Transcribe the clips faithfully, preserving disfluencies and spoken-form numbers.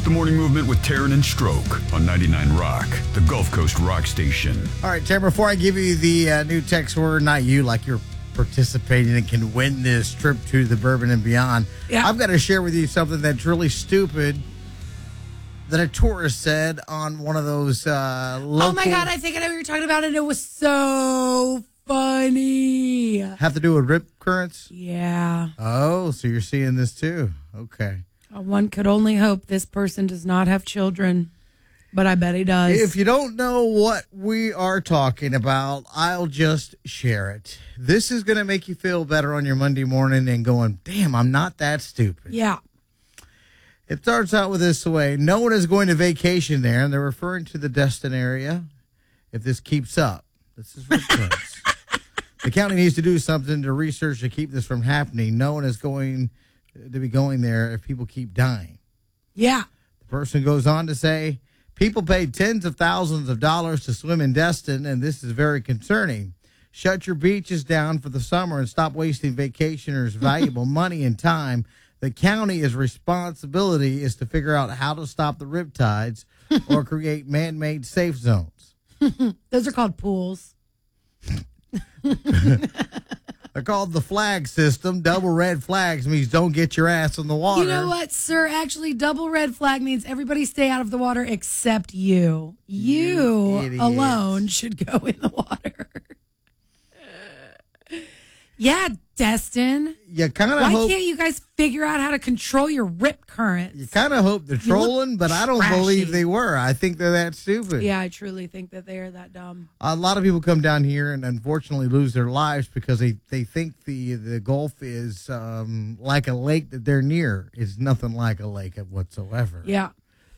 the morning movement with Taryn and Stroke on ninety-nine Rock, the Gulf Coast rock station. All right, Taryn, before I give you the uh, new text word, not you, like you're participating and can win this trip to the Bourbon and Beyond, yeah. I've got to share with you something that's really stupid that a tourist said on one of those uh, local... Oh, my God, I think I know what you're talking about, and it was so funny. Have to do with rip currents? Yeah. Oh, so you're seeing this too. Okay. Uh, one could only hope this person does not have children, but I bet he does. If you don't know what we are talking about, I'll just share it. This is going to make you feel better on your Monday morning and going, damn, I'm not that stupid. Yeah. It starts out with this way. No one is going to vacation there, and they're referring to the Destin area. If this keeps up, this is rip currents. The county needs to do something to research to keep this from happening. No one is going to be going there if people keep dying. Yeah. The person goes on to say, people pay tens of thousands of dollars to swim in Destin, and this is very concerning. Shut your beaches down for the summer and stop wasting vacationers' valuable money and time. The county's responsibility is to figure out how to stop the riptides or create man-made safe zones. Those are called pools. They're called the flag system. Double red flags means don't get your ass in the water. You know what, sir? Actually, double red flag means everybody stay out of the water except you. You, you alone should go in the water. Yeah, Destin. You kind of Why hope, can't you guys figure out how to control your rip currents? You kind of hope they're trolling, but I don't trashy. believe they were. I think they're that stupid. Yeah, I truly think that they are that dumb. A lot of people come down here and unfortunately lose their lives because they, they think the, the Gulf is um, like a lake that they're near. It's nothing like a lake whatsoever. Yeah.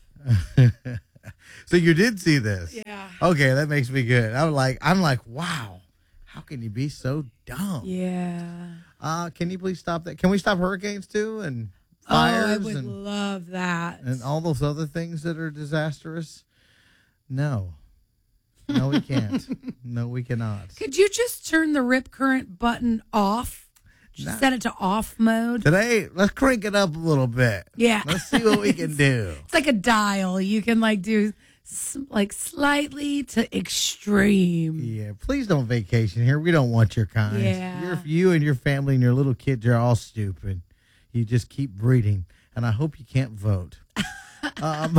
So you did see this? Yeah. Okay, that makes me good. I'm like, I'm like, wow. How can you be so dumb? Yeah. Uh, can you please stop that? Can we stop hurricanes too and fires? Oh, I would and, love that. and all those other things that are disastrous? No. No, we can't. No, we cannot. Could you just turn the rip current button off? Just Nah. set it to off mode. Today, let's crank it up a little bit. Yeah. Let's see what we can do. It's like a dial. You can like do s- like slightly to extreme. Yeah, please don't vacation here. We don't want your kind. Yeah. You're, you and your family and your little kids are all stupid. You just keep breeding, and I hope you can't vote. um,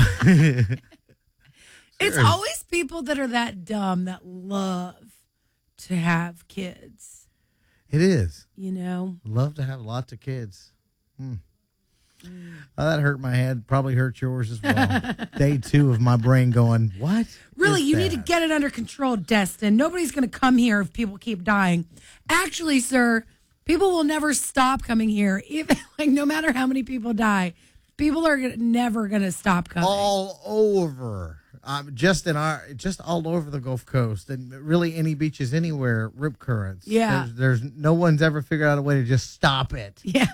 It's Sure. always people that are that dumb that love to have kids. It is. You know? Love to have lots of kids. Hmm. Oh, that hurt my head. Probably hurt yours as well. Day two of my brain going, what? Really, is you need to that? get it under control, Destin. Nobody's going to come here if people keep dying. Actually, sir, people will never stop coming here. Even like no matter how many people die, people are gonna, never going to stop coming. all over. Um, just in our, just all over the Gulf Coast, and really any beaches anywhere, rip currents. Yeah. there's, there's no one's ever figured out a way to just stop it. Yeah.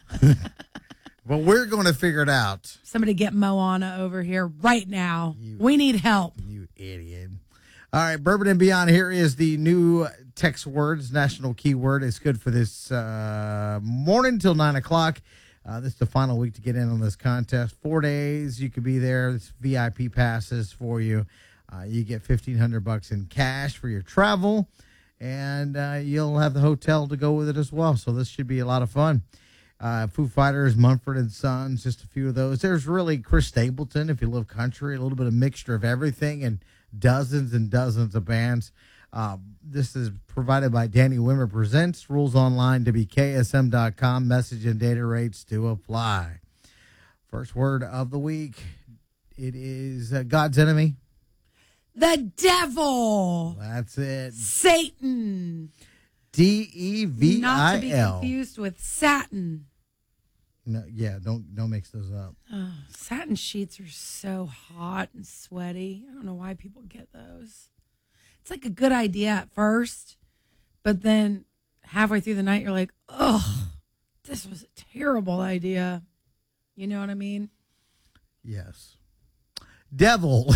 But we're going to figure it out. Somebody get Moana over here right now. You- we need help. You idiot. All right, Bourbon and Beyond. Here is the new text words, national keyword. It's good for this uh, morning till nine o'clock. Uh, this is the final week to get in on this contest. Four days you could be there. It's V I P passes for you. Uh, you get fifteen hundred bucks in cash for your travel, and uh, you'll have the hotel to go with it as well. So this should be a lot of fun. Uh, Foo Fighters, Mumford and Sons, just a few of those. There's really Chris Stapleton, if you love country, a little bit of mixture of everything, and dozens and dozens of bands. Uh, this is provided by Danny Wimmer Presents. Rules online, W K S M dot com. Message and data rates to apply. First word of the week. It is uh, God's enemy. The devil. That's it. Satan. D E V Not to be I L. confused with satin. No, yeah, don't don't mix those up. Oh, satin sheets are so hot and sweaty. I don't know why people get those. It's like a good idea at first, but then halfway through the night, you're like, oh, this was a terrible idea. You know what I mean? Yes. Devil.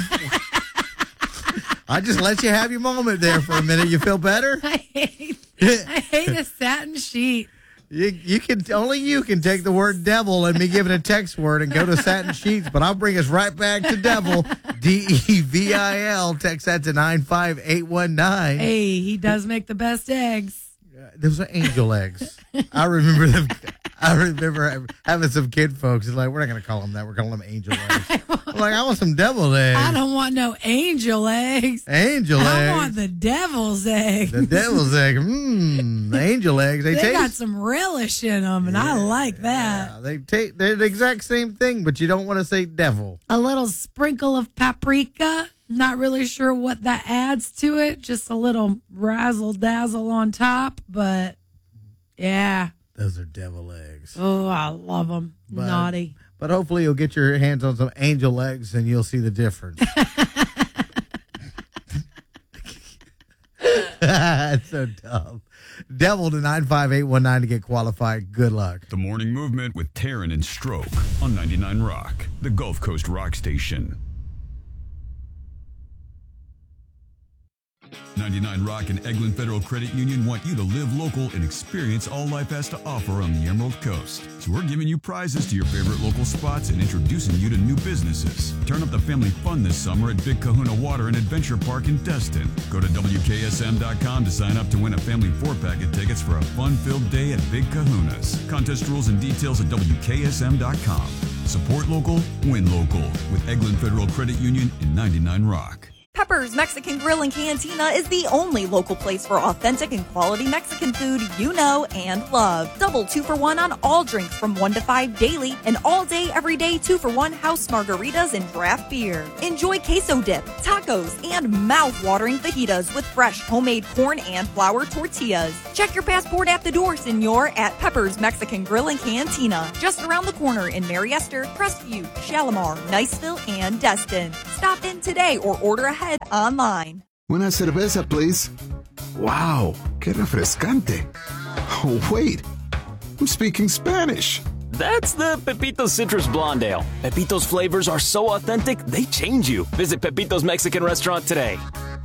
I just let you have your moment there for a minute. You feel better? I hate, I hate a satin sheet. You, you can only you can take the word devil and me give it a text word and go to Satin Sheets, but I'll bring us right back to devil. D E V I L. Text that to nine five eight one nine. Hey, he does make the best eggs. Uh, those are angel eggs. I remember them. I remember having some kid folks. It's like, we're not going to call them that. We're calling them angel eggs. I'm like, I want some devil eggs. I don't want no angel eggs. Angel eggs. I want the devil's eggs. The devil's egg. Mmm. Angel eggs. They, They taste. got some relish in them, and Yeah, I like that. Yeah, they take. They're the exact same thing, but you don't want to say devil. A little sprinkle of paprika. Not really sure what that adds to it. Just a little razzle dazzle on top, but yeah. Those are devil eggs. Oh, I love them. But- Naughty. But hopefully you'll get your hands on some angel eggs and you'll see the difference. That's so dumb. Devil to nine five eight one nine to get qualified. Good luck. The Morning Movement with Taryn and Stroke on ninety-nine Rock, the Gulf Coast rock station. ninety-nine Rock and Eglin Federal Credit Union want you to live local and experience all life has to offer on the Emerald Coast. So we're giving you prizes to your favorite local spots and introducing you to new businesses. Turn up the family fun this summer at Big Kahuna Water and Adventure Park in Destin. Go to W K S M dot com to sign up to win a family four-pack of tickets for a fun-filled day at Big Kahuna's. Contest rules and details at W K S M dot com. Support local, win local with Eglin Federal Credit Union in ninety-nine Rock. Pepper's Mexican Grill and Cantina is the only local place for authentic and quality Mexican food you know and love. Double two for one on all drinks from one to five daily, and all day, every day, two for one house margaritas and draft beer. Enjoy queso dip, tacos, and mouth-watering fajitas with fresh homemade corn and flour tortillas. Check your passport at the door, senor, at Pepper's Mexican Grill and Cantina, just around the corner in Mariester, Crestview, Shalimar, Niceville, and Destin. Stop in today or order ahead online. Una cerveza, please. Wow, qué refrescante. Oh, wait. I'm speaking Spanish. That's the Pepito's Citrus Blonde Ale. Pepito's flavors are so authentic, they change you. Visit Pepito's Mexican Restaurant today.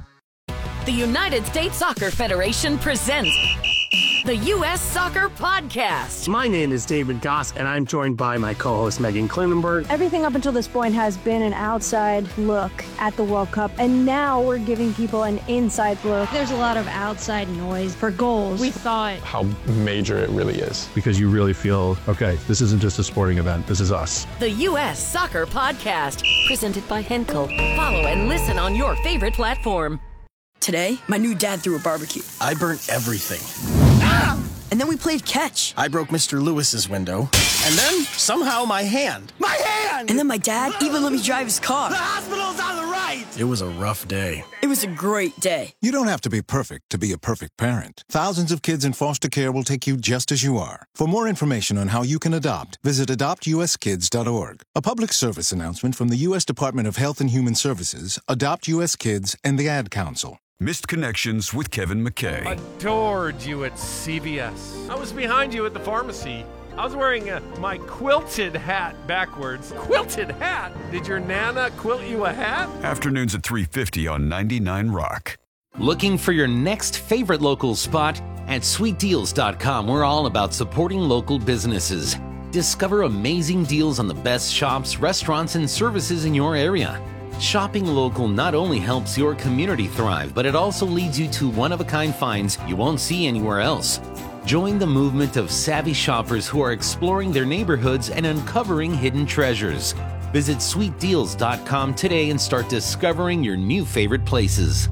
The United States Soccer Federation presents the U S Soccer Podcast. My name is David Goss, and I'm joined by my co-host Megan Klinenberg. Everything up until this point has been an outside look at the World Cup, and now we're giving people an inside look. There's a lot of outside noise for goals. We thought how major it really is. Because you really feel, okay, this isn't just a sporting event, this is us. The U S Soccer Podcast, presented by Henkel. Follow and listen on your favorite platform. Today, my new dad threw a barbecue. I burnt everything. Ah! And then we played catch. I broke Mister Lewis's window. And then, somehow, my hand. My hand! And then my dad even let me drive his car. The hospital's on the right! It was a rough day. It was a great day. You don't have to be perfect to be a perfect parent. Thousands of kids in foster care will take you just as you are. For more information on how you can adopt, visit adopt u s kids dot org. A public service announcement from the U S Department of Health and Human Services, Adopt U S Kids, and the Ad Council. Missed Connections with Kevin McKay. Adored you at C V S. I was behind you at the pharmacy. I was wearing a, my quilted hat backwards. Quilted hat? Did your Nana quilt you a hat? Afternoons at three fifty on ninety-nine Rock. Looking for your next favorite local spot? At sweet deals dot com, we're all about supporting local businesses. Discover amazing deals on the best shops, restaurants, and services in your area. Shopping local not only helps your community thrive, but it also leads you to one-of-a-kind finds you won't see anywhere else. Join the movement of savvy shoppers who are exploring their neighborhoods and uncovering hidden treasures. Visit sweet deals dot com today and start discovering your new favorite places.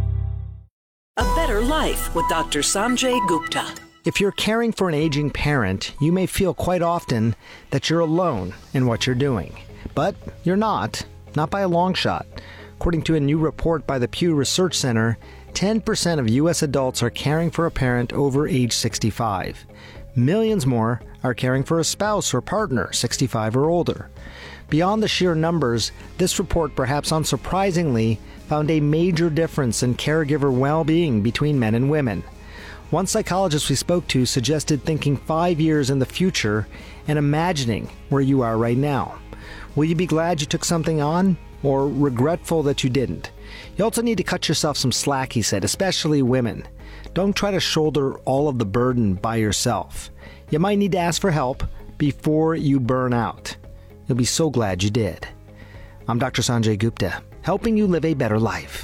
A Better Life with Doctor Sanjay Gupta. If you're caring for an aging parent, you may feel quite often that you're alone in what you're doing. But you're not. Not by a long shot. According to a new report by the Pew Research Center, ten percent of U S adults are caring for a parent over age sixty-five. Millions more are caring for a spouse or partner sixty-five or older. Beyond the sheer numbers, this report, perhaps unsurprisingly, found a major difference in caregiver well-being between men and women. One psychologist we spoke to suggested thinking five years in the future and imagining where you are right now. Will you be glad you took something on, or regretful that you didn't? You also need to cut yourself some slack, he said, especially women. Don't try to shoulder all of the burden by yourself. You might need to ask for help before you burn out. You'll be so glad you did. I'm Doctor Sanjay Gupta, helping you live a better life.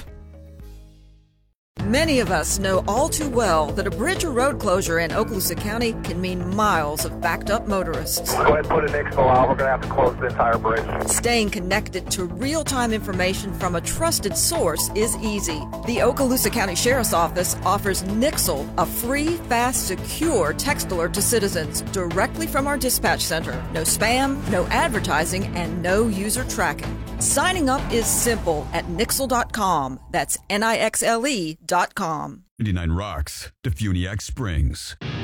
Many of us know all too well that a bridge or road closure in Okaloosa County can mean miles of backed up motorists. Go ahead and put an X F O out. We're going to have to close the entire bridge. Staying connected to real-time information from a trusted source is easy. The Okaloosa County Sheriff's Office offers Nixle, a free, fast, secure text alert to citizens directly from our dispatch center. No spam, no advertising, and no user tracking. Signing up is simple at Nixle dot com. That's N I X L E dot com. ninety-nine Rocks, Defuniak Springs.